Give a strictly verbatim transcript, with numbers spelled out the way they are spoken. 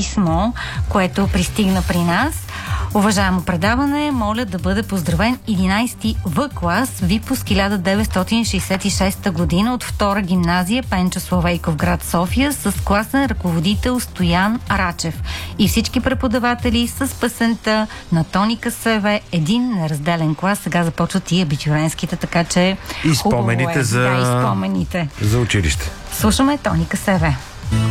писмо, което пристигна при нас. Уважаемо предаване, моля да бъде поздравен единайсети В клас, випуск хиляда деветстотин шейсет и шеста година от втора гимназия Пенчо Славейков, град София, с класен ръководител Стоян Рачев и всички преподаватели с песента на Тоника Севе "Един неразделен клас". Сега започват и абитюренските, така че и спомените е. за... Да, и спомените за училище. Слушаме Тоника Севе.